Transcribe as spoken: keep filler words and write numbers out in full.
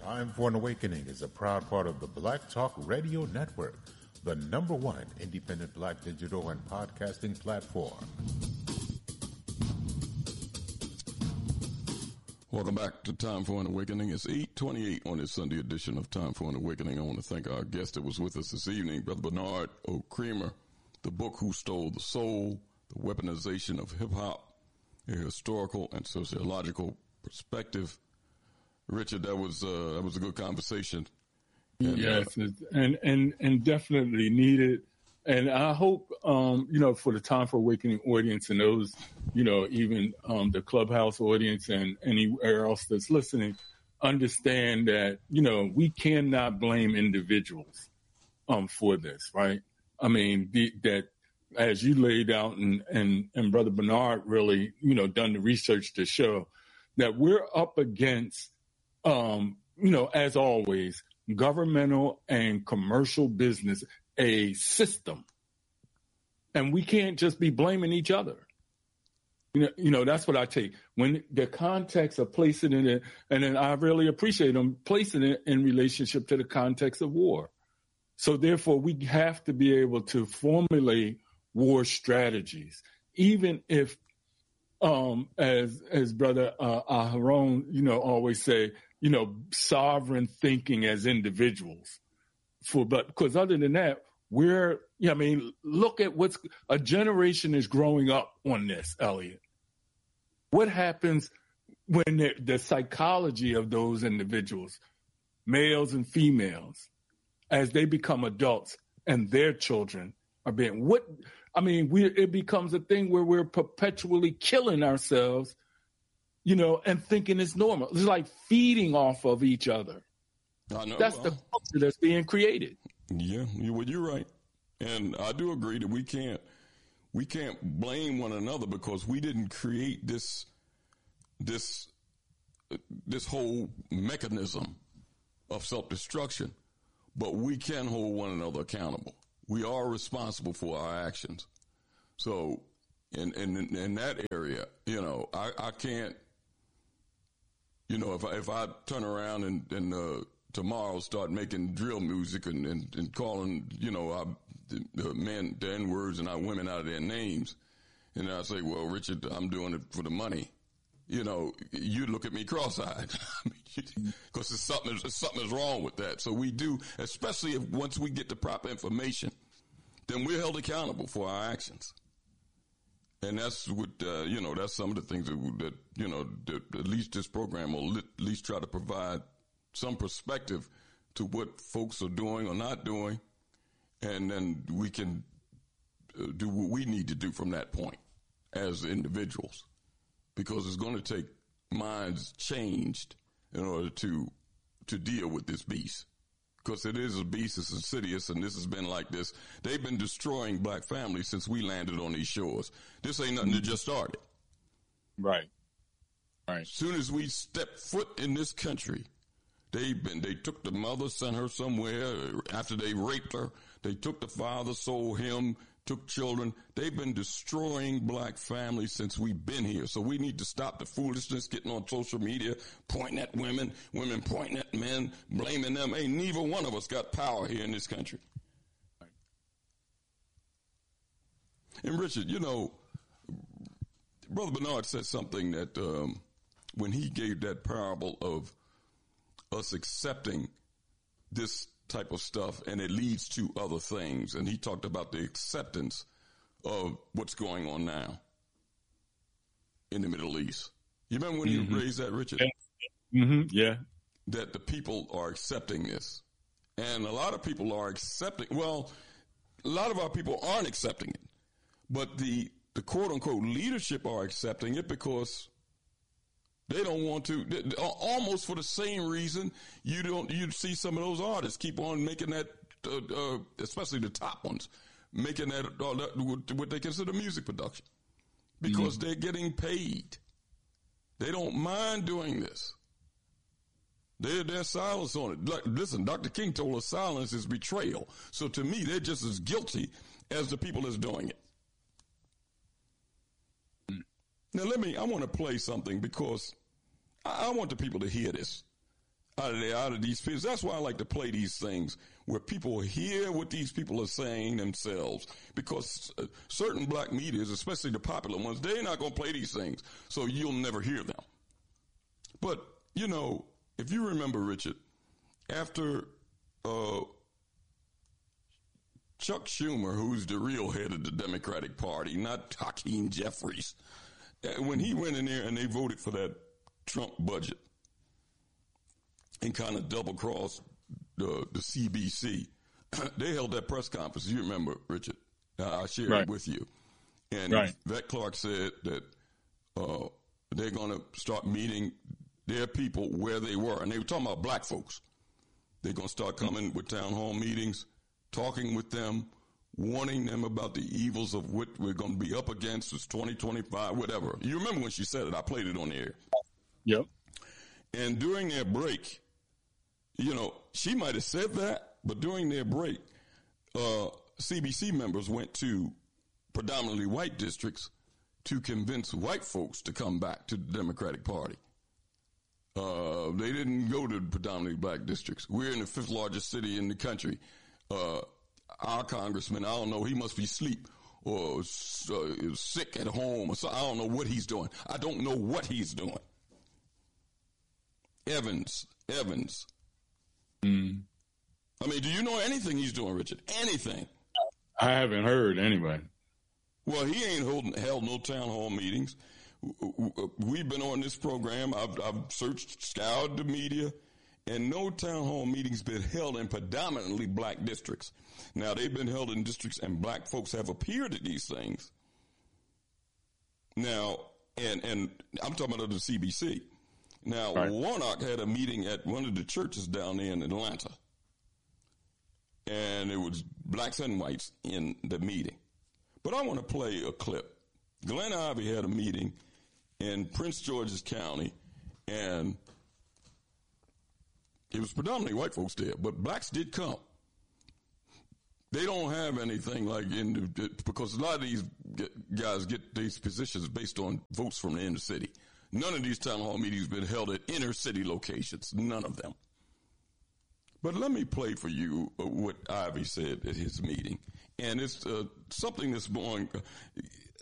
Time for an Awakening is a proud part of the Black Talk Radio Network, the number one independent black digital and podcasting platform. Welcome back to Time for an Awakening. It's eight twenty-eight on this Sunday edition of Time for an Awakening. I want to thank our guest that was with us this evening, Brother Bernard O. Creamer. The book, Who Stole the Soul, The Weaponization of Hip-Hop, a Historical and Sociological Perspective. Richard, that was uh, that was a good conversation. And, yes, uh, and, and, and definitely needed. And I hope, um, you know, for the Time for Awakening audience and those, you know, even um, the Clubhouse audience and anywhere else that's listening, understand that, you know, we cannot blame individuals um, for this, right? I mean, the, that as you laid out and, and, and Brother Bernard really, you know, done the research to show that we're up against, um, you know, as always, governmental and commercial business, a system. And we can't just be blaming each other. You know, you know, that's what I take. When the context of placing it in, and then I really appreciate them placing it in relationship to the context of war. So therefore, we have to be able to formulate war strategies, even if, um, as as Brother uh, Aharon, you know, always say, you know, sovereign thinking as individuals. For but because other than that, we're, yeah, I mean, look at what's a generation is growing up on this, Elliot. What happens when the, the psychology of those individuals, males and females, as they become adults and their children are being, what, I mean, we, it becomes a thing where we're perpetually killing ourselves, you know, and thinking it's normal. It's like feeding off of each other. I know. That's the culture that's being created. Yeah, you, well, you're right. And I do agree that we can't, we can't blame one another because we didn't create this, this, this whole mechanism of self-destruction. But we can hold one another accountable. We are responsible for our actions. So in, in, in that area, you know, I, I can't, you know, if I, if I turn around and, and, uh, tomorrow start making drill music and, and, and calling, you know, our, the, the men, the N-words and our women out of their names. And I say, well, Richard, I'm doing it for the money. You know, you look at me cross-eyed because there's something, something is wrong with that. So we do, especially if once we get the proper information, then we're held accountable for our actions. And that's what, uh, you know, that's some of the things that, that you know, that at least this program will at least try to provide some perspective to what folks are doing or not doing. And then we can uh, do what we need to do from that point as individuals. Because it's going to take minds changed in order to to deal with this beast. Because it is a beast, it's insidious, and this has been like this. They've been destroying black families since we landed on these shores. This ain't nothing that just started. Right. Right. As soon as we step foot in this country, they've been, they took the mother, sent her somewhere. After they raped her, they took the father, sold him, took children. They've been destroying black families since we've been here. So we need to stop the foolishness, getting on social media, pointing at women, women pointing at men, blaming them. Ain't neither one of us got power here in this country. And Richard, you know, Brother Bernard said something that um, when he gave that parable of us accepting this type of stuff, and it leads to other things. And he talked about the acceptance of what's going on now in the Middle East. You remember when mm-hmm. you raised that, Richard? Yeah. Mm-hmm. Yeah. That the people are accepting this. And a lot of people are accepting, well, a lot of our people aren't accepting it. But the, the quote-unquote leadership are accepting it because they don't want to, almost for the same reason you don't, you see some of those artists keep on making that, uh, uh, especially the top ones, making that, uh, that, what they consider music production. Because mm-hmm. they're getting paid. They don't mind doing this. They're, they're silence on it. Like, listen, Doctor King told us silence is betrayal. So to me, they're just as guilty as the people that's doing it. Now, let me, I want to play something because I, I want the people to hear this. out of, the, out of these people. That's why I like to play these things where people hear what these people are saying themselves, because uh, certain black medias, especially the popular ones, they're not going to play these things, so you'll never hear them. But, you know, if you remember, Richard, after uh, Chuck Schumer, who's the real head of the Democratic Party, not Hakeem Jeffries, when he went in there and they voted for that Trump budget and kind of double-crossed the, the C B C, they held that press conference. You remember, Richard? I shared right. it with you. And right. Vet Clark said that uh, they're going to start meeting their people where they were. And they were talking about black folks. They're going to start coming with town hall meetings, talking with them, warning them about the evils of what we're going to be up against. It's twenty twenty-five, whatever. You remember when she said it. I played it on the air. Yep. And during their break, you know, she might have said that, but during their break, uh, C B C members went to predominantly white districts to convince white folks to come back to the Democratic Party. Uh, they didn't go to predominantly black districts. We're in the fifth largest city in the country. Uh, our congressman, I don't know, he must be asleep or uh, sick at home or so. I don't know what he's doing. I don't know what he's doing. Evans, Evans. Mm. I mean, do you know anything he's doing, Richard? Anything? I haven't heard anyway. Well, he ain't holding, held no town hall meetings. We've been on this program. I've, I've searched, scoured the media, and no town hall meetings been held in predominantly black districts. Now, they've been held in districts, and black folks have appeared at these things. Now, and and I'm talking about the C B C. Now, right. Warnock had a meeting at one of the churches down there in Atlanta, and it was blacks and whites in the meeting. But I want to play a clip. Glenn Ivey had a meeting in Prince George's County, and it was predominantly white folks there, but blacks did come. They don't have anything like in the, because a lot of these guys get these positions based on votes from the inner city. None of these town hall meetings have been held at inner city locations. None of them. But let me play for you what Ivey said at his meeting. And it's uh, something that's going,